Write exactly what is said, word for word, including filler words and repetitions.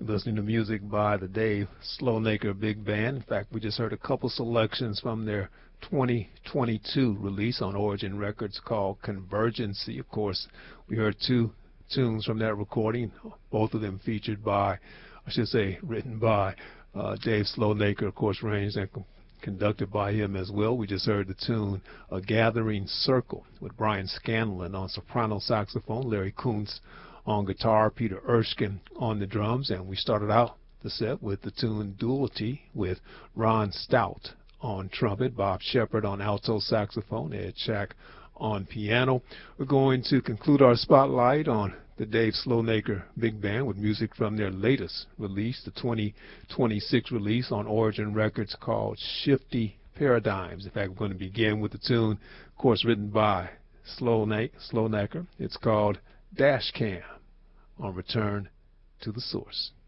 listening to music by the Dave Slownaker Big Band. In fact, we just heard a couple selections from their twenty twenty-two release on Origin Records called Convergency. Of course, we heard two tunes from that recording, both of them featured by, I should say, written by uh, Dave Slownaker, of course, arranged and conducted by him as well. We just heard the tune A Gathering Circle with Brian Scanlon on soprano saxophone, Larry Kuntz on guitar, Peter Erskine on the drums, and we started out the set with the tune Duality with Ron Stout on trumpet, Bob Shepard on alto saxophone, Ed Shack on piano. We're going to conclude our spotlight on the Dave Slownaker Big Band with music from their latest release, the twenty twenty-six release on Origin Records called Shifty Paradigms. In fact, we're going to begin with the tune, of course, written by Slownaker. It's called Dash Cam on Return to the Source.